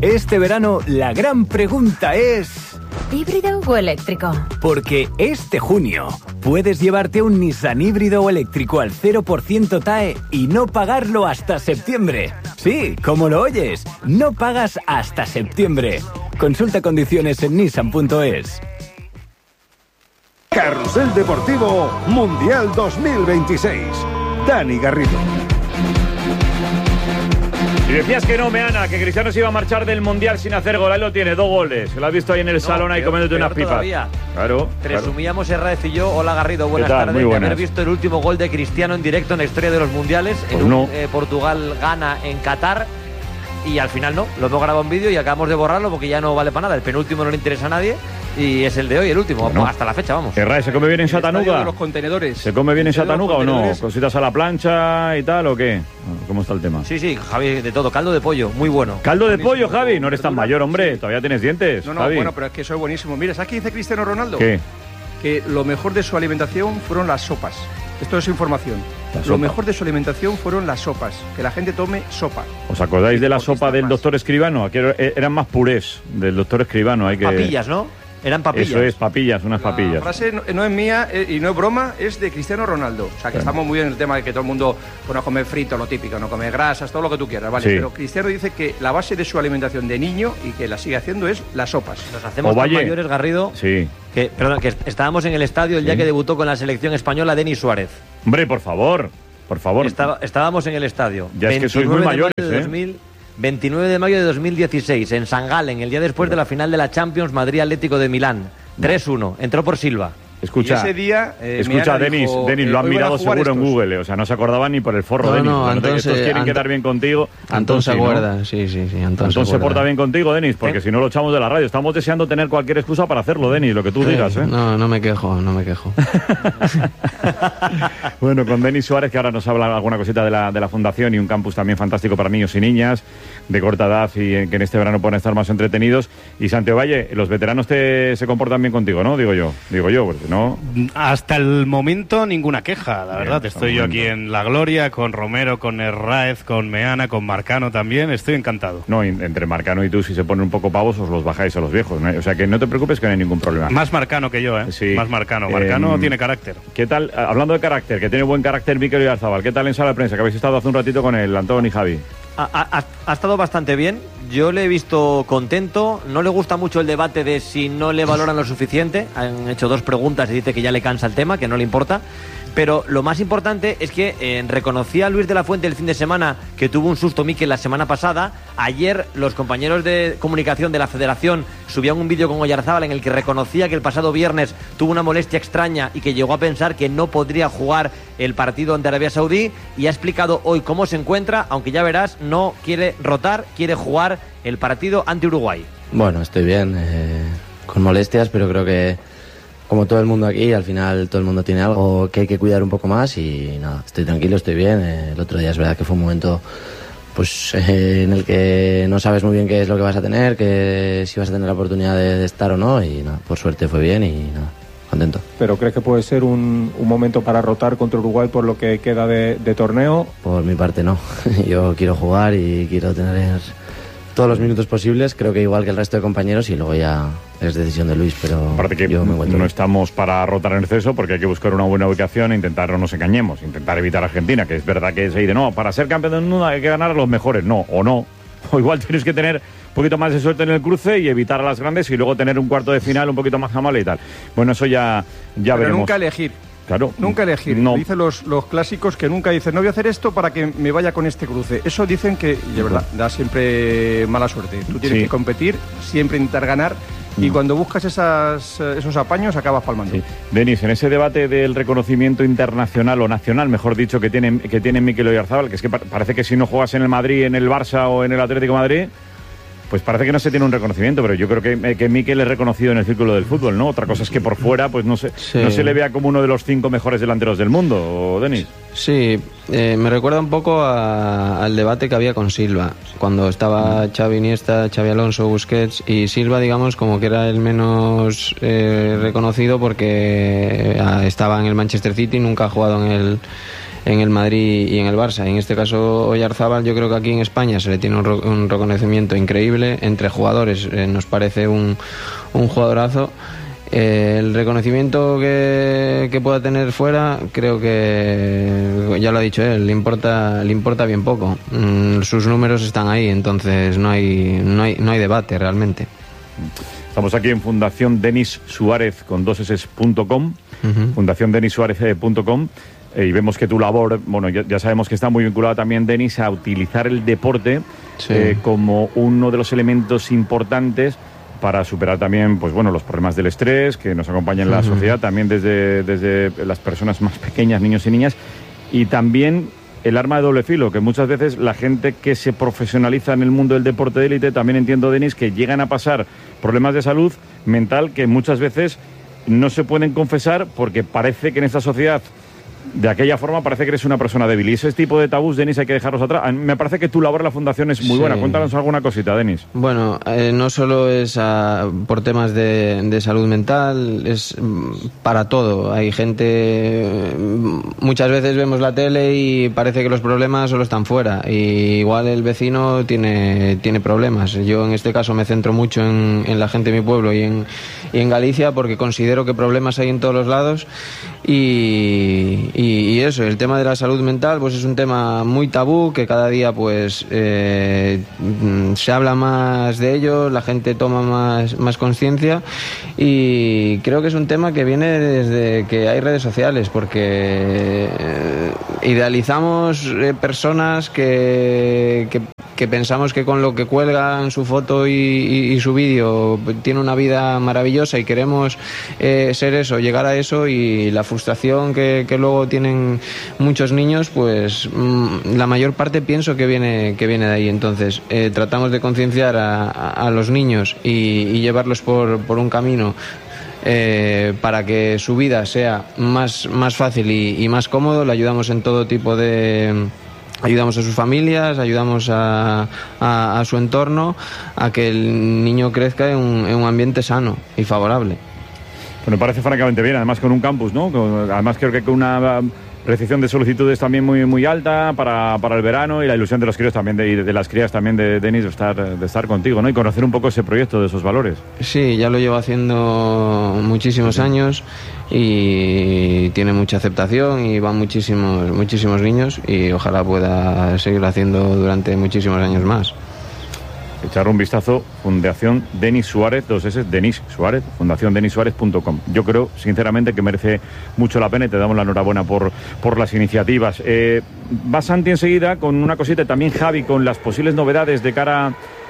Este verano la gran pregunta es... ¿híbrido o eléctrico? Porque este junio puedes llevarte un Nissan híbrido o eléctrico al 0% TAE y no pagarlo hasta septiembre. Sí, como lo oyes, no pagas hasta septiembre. Consulta condiciones en nissan.es. Carrusel Deportivo Mundial 2026. Dani Garrido. Y decías que no, Meana, que Cristiano se iba a marchar del Mundial sin hacer gol. Ahí lo tiene, 2 goles. Lo has visto ahí en el salón, ahí comiéndote unas pipas. Todavía. Claro. Presumíamos Herráez y yo. Hola Garrido, buenas tardes. Muy buenas. De haber visto el último gol de Cristiano en directo en la historia de los mundiales. Pues en no. Portugal gana en Qatar. Y al final no, lo hemos grabado en vídeo y acabamos de borrarlo porque ya no vale para nada. El penúltimo no le interesa a nadie y es el de hoy, el último. Bueno, hasta la fecha, vamos. Herráez, ¿se come bien en Satanuga? De los contenedores. ¿Se come bien en Satanuga o no? ¿Cositas a la plancha y tal o qué? ¿Cómo está el tema? Sí, Javi, de todo. Caldo de pollo, muy bueno. ¿Caldo de pollo, Javi? No eres tan mayor, hombre. Todavía tienes dientes, No, Javi. bueno, pero es que eso es buenísimo. Mira, ¿sabes qué dice Cristiano Ronaldo? ¿Qué? Que lo mejor de su alimentación fueron las sopas. Esto es información. Lo mejor de su alimentación fueron las sopas. Que la gente tome sopa. ¿Os acordáis de la sopa del doctor Escribano? Aquí eran más purés del doctor Escribano. Hay que... Papillas, ¿no? Eran papillas. Eso es, papillas, unas papillas. La frase no es mía y no es broma, es de Cristiano Ronaldo. O sea, que estamos muy bien en el tema de que todo el mundo no come frito, lo típico, no come grasas, todo lo que tú quieras, ¿vale? Sí. Pero Cristiano dice que la base de su alimentación de niño y que la sigue haciendo es las sopas. Nos hacemos tan mayores, Garrido. Sí. Que estábamos en el estadio el día que debutó con la selección española Denis Suárez. Hombre, por favor. Estábamos en el estadio. Ya es que sois muy mayores, 29 de mayo de 2016, en San Galen, el día después de la final de la Champions Madrid-Atlético de Milán. 3-1, entró por Silva. Escucha, ese día, Denis, lo han mirado seguro en Google, o sea, no se acordaba ni por el forro, Denis. Estos quieren quedar bien contigo. Antón se acuerda, ¿no? Sí, Antón se porta bien contigo, Denis, porque si no lo echamos de la radio. Estamos deseando tener cualquier excusa para hacerlo, Denis, lo que tú digas, ¿eh? No me quejo. Bueno, con Denis Suárez, que ahora nos habla alguna cosita de la fundación y un campus también fantástico para niños y niñas de corta edad y que en este verano pueden estar más entretenidos. Y Santiago Valle, los veteranos se comportan bien contigo, ¿no? Digo yo, porque no... Hasta el momento ninguna queja, la verdad. Estoy yo aquí en La Gloria, con Romero, con Herráez, con Meana, con Marcano también. Estoy encantado. No, entre Marcano y tú, si se ponen un poco pavos, os los bajáis a los viejos, ¿no? O sea, que no te preocupes, que no hay ningún problema. Más Marcano que yo, ¿eh? Sí. Más Marcano. Marcano tiene carácter. ¿Qué tal? Hablando de carácter, que tiene buen carácter Mikel Oyarzabal. ¿Qué tal en sala de prensa? Que habéis estado hace un ratito con él, Antón y Javi. Ha estado bastante bien. Yo le he visto contento. No le gusta mucho el debate de si no le valoran lo suficiente. Han hecho 2 preguntas y dice que ya le cansa el tema, que no le importa. Pero lo más importante es que reconocía a Luis de la Fuente el fin de semana que tuvo un susto Mikel la semana pasada. Ayer los compañeros de comunicación de la Federación subían un vídeo con Oyarzábal en el que reconocía que el pasado viernes tuvo una molestia extraña y que llegó a pensar que no podría jugar el partido ante Arabia Saudí, y ha explicado hoy cómo se encuentra, aunque ya verás, no quiere rotar, quiere jugar el partido ante Uruguay. Bueno, estoy bien, con molestias, pero creo que como todo el mundo aquí, al final todo el mundo tiene algo que hay que cuidar un poco más y nada, estoy tranquilo, estoy bien. El otro día es verdad que fue un momento en el que no sabes muy bien qué es lo que vas a tener, que si vas a tener la oportunidad de estar o no, y nada, por suerte fue bien y nada, contento. ¿Pero crees que puede ser un momento para rotar contra Uruguay por lo que queda de torneo? Por mi parte no, yo quiero jugar y quiero tener todos los minutos posibles, creo que igual que el resto de compañeros, y luego ya es decisión de Luis, pero aparte que yo me encuentro no estamos para rotar en exceso, porque hay que buscar una buena ubicación e intentar, no nos engañemos, intentar evitar a Argentina, que es verdad que se dice, no, para ser campeón del mundo hay que ganar a los mejores, no, o igual tienes que tener un poquito más de suerte en el cruce y evitar a las grandes y luego tener un cuarto de final un poquito más amable y tal. Bueno, eso ya pero veremos. Nunca elegir. Claro. Nunca elegir. No. Dicen los clásicos que nunca dicen, no voy a hacer esto para que me vaya con este cruce. Eso dicen que, de verdad, da siempre mala suerte. Tú tienes que competir, siempre intentar ganar, y cuando buscas esos apaños acabas palmando. Sí. Denis, en ese debate del reconocimiento internacional o nacional, mejor dicho, que tiene Mikel Oyarzabal, que es que parece que si no juegas en el Madrid, en el Barça o en el Atlético de Madrid, pues parece que no se tiene un reconocimiento, pero yo creo que Mikel es reconocido en el círculo del fútbol, ¿no? Otra cosa es que por fuera pues no se le vea como uno de los 5 mejores delanteros del mundo, Denis. Sí, me recuerda un poco al debate que había con Silva, cuando estaba Xavi Iniesta, Xavi Alonso, Busquets, y Silva, digamos, como que era el menos reconocido porque estaba en el Manchester City, nunca ha jugado en el Madrid y en el Barça. En este caso, Oyarzábal, yo creo que aquí en España se le tiene un reconocimiento increíble. Entre jugadores nos parece un jugadorazo. El reconocimiento que pueda tener fuera, creo que ya lo ha dicho él, le importa bien poco. Sus números están ahí, entonces no hay debate realmente. Estamos aquí en Fundación Denis Suárez con 2s.com, fundaciondenissuárez.com, y vemos que tu labor, bueno, ya sabemos que está muy vinculada también, Denis, a utilizar el deporte como uno de los elementos importantes para superar también, pues bueno, los problemas del estrés que nos acompañan en la sociedad, también desde las personas más pequeñas, niños y niñas, y también el arma de doble filo, que muchas veces la gente que se profesionaliza en el mundo del deporte de élite, también entiendo, Denis, que llegan a pasar problemas de salud mental que muchas veces no se pueden confesar porque parece que en esta sociedad, de aquella forma, parece que eres una persona débil. Y ese tipo de tabús, Denis, hay que dejarlos atrás. Me parece que tu labor en la Fundación es muy buena. Cuéntanos alguna cosita, Denis. Bueno, no solo es por temas de salud mental, es para todo. Hay gente... Muchas veces vemos la tele y parece que los problemas solo están fuera. Y igual el vecino tiene problemas. Yo en este caso me centro mucho en la gente de mi pueblo y en Galicia, porque considero que problemas hay en todos los lados. Y eso, el tema de la salud mental pues es un tema muy tabú, que cada día pues se habla más de ello, la gente toma más conciencia, y creo que es un tema que viene desde que hay redes sociales, porque idealizamos personas que pensamos que con lo que cuelgan su foto y su vídeo tiene una vida maravillosa, y queremos ser eso, llegar a eso, y la frustración que luego tienen muchos niños, pues la mayor parte pienso que viene de ahí. Entonces tratamos de concienciar a los niños y llevarlos por un camino para que su vida sea más fácil y más cómodo. Le ayudamos en todo tipo de... Ayudamos a sus familias, ayudamos a su entorno, a que el niño crezca en un ambiente sano y favorable. Bueno, me parece francamente bien, además con un campus, ¿no? Además creo que con una recepción de solicitudes también muy alta para el verano, y la ilusión de los críos también, de las crías también, de Denis, de estar contigo, ¿no? Y conocer un poco ese proyecto, de esos valores. Sí, ya lo llevo haciendo muchísimos años y tiene mucha aceptación, y van muchísimos niños, y ojalá pueda seguirlo haciendo durante muchísimos años más. Echar un vistazo, Fundación Denis Suárez, 2S, Denis Suárez, fundaciondenissuárez.com. Yo creo, sinceramente, que merece mucho la pena, y te damos la enhorabuena por las iniciativas. Va Santi enseguida con una cosita, también Javi, con las posibles novedades de cara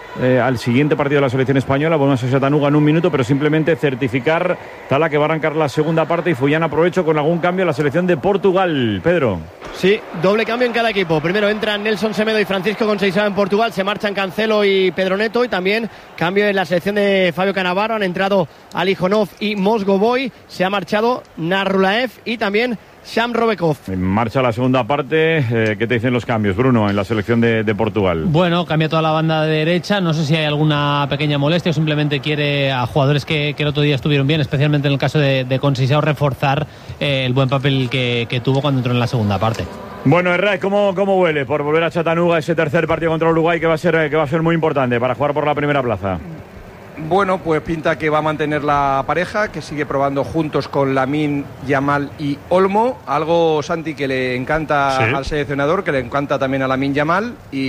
al siguiente partido de la selección española. Volvemos a Chattanooga en un minuto, pero simplemente certificar Tala que va a arrancar la segunda parte, y Fullán aprovecho con algún cambio en la selección de Portugal. Pedro. Sí, doble cambio en cada equipo. Primero entran Nelson Semedo y Francisco Conceição en Portugal, se marchan Cancelo y Pedro Neto, y también cambio en la selección de Fabio Cannavaro. Han entrado Alijonov y Mosgovoy, se ha marchado Narrulaev y también Sam Robekov. En marcha la segunda parte. ¿Qué te dicen los cambios, Bruno, en la selección de Portugal? Bueno, cambia toda la banda de derecha. No sé si hay alguna pequeña molestia o simplemente quiere a jugadores que el otro día estuvieron bien, especialmente en el caso de Conceição, reforzar el buen papel que tuvo cuando entró en la segunda parte. Bueno, Herrera, ¿cómo huele por volver a Chattanooga ese tercer partido contra Uruguay, que va a ser muy importante para jugar por la primera plaza? Bueno, pues pinta que va a mantener la pareja, que sigue probando juntos con Lamine Yamal y Olmo, algo, Santi, que le encanta al seleccionador, que le encanta también a Lamine Yamal,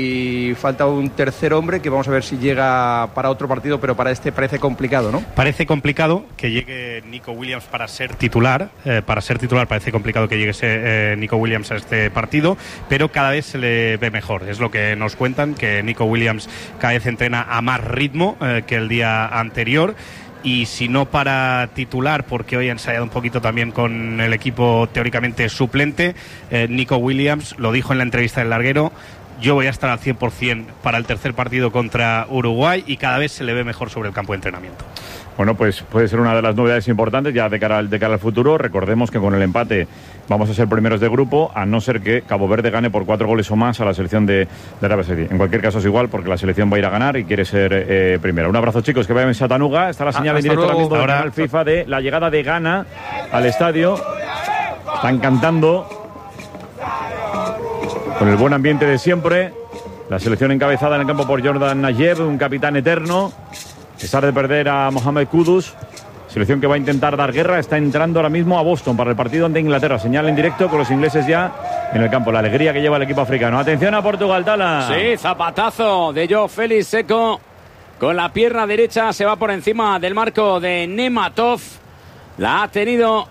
y falta un tercer hombre que vamos a ver si llega para otro partido, pero para este parece complicado, ¿no? Parece complicado que llegue Nico Williams para ser titular. Parece complicado que llegue Nico Williams a este partido, pero cada vez se le ve mejor. Es lo que nos cuentan, que Nico Williams cada vez entrena a más ritmo que el día anterior, y si no para titular, porque hoy ha ensayado un poquito también con el equipo teóricamente suplente. Nico Williams lo dijo en la entrevista del larguero: yo voy a estar al 100% para el tercer partido contra Uruguay, y cada vez se le ve mejor sobre el campo de entrenamiento. Bueno, pues puede ser una de las novedades importantes ya de cara al futuro. Recordemos que con el empate vamos a ser primeros de grupo, a no ser que Cabo Verde gane por 4 goles o más a la selección de Arabia Saudí. En cualquier caso es igual, porque la selección va a ir a ganar y quiere ser primera. Un abrazo, chicos, que vayan en Chattanooga. Está la señal en directo ahora mismo del canal FIFA de la llegada de Ghana al estadio. Están cantando con el buen ambiente de siempre. La selección encabezada en el campo por Jordan Nayev, un capitán eterno. A pesar de perder a Mohamed Kudus, selección que va a intentar dar guerra, está entrando ahora mismo a Boston para el partido ante Inglaterra. Señal en directo con los ingleses ya en el campo. La alegría que lleva el equipo africano. Atención a Portugal, Tala. Sí, zapatazo de Joao Félix seco. Con la pierna derecha se va por encima del marco de Nematov. La ha tenido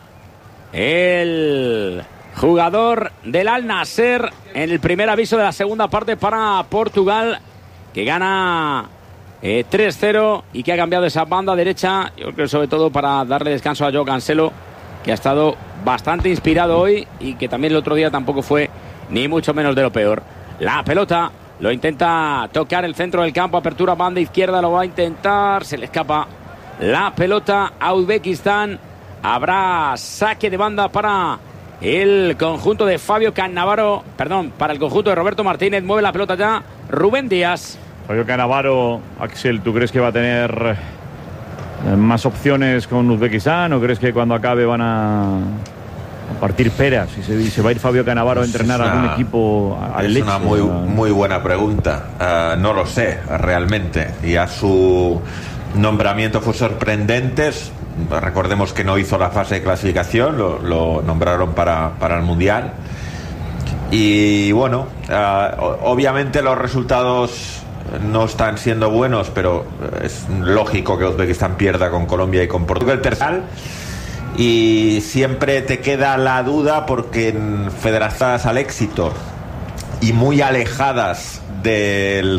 el jugador del Al Nassr en el primer aviso de la segunda parte para Portugal, que gana 3-0 y que ha cambiado esa banda derecha, yo creo sobre todo para darle descanso a Joao Cancelo, que ha estado bastante inspirado hoy y que también el otro día tampoco fue ni mucho menos de lo peor. La pelota lo intenta tocar el centro del campo, apertura banda izquierda, lo va a intentar, se le escapa la pelota a Uzbekistán. Habrá saque de banda para el conjunto de Fabio Cannavaro, perdón, para el conjunto de Roberto Martínez. Mueve la pelota ya Rubén Díaz. Fabio Cannavaro, Axel, ¿tú crees que va a tener más opciones con Uzbekistán o crees que cuando acabe van a partir peras y se va a ir Fabio Cannavaro a entrenar a algún equipo al Lecce? Es una muy buena pregunta. No lo sé realmente. Ya su nombramiento fue sorprendente. Recordemos que no hizo la fase de clasificación, lo nombraron para el Mundial. Y bueno, obviamente los resultados no están siendo buenos, pero es lógico que Uzbekistán pierda con Colombia y con Portugal. Y siempre te queda la duda porque en federaciones al éxito y muy alejadas del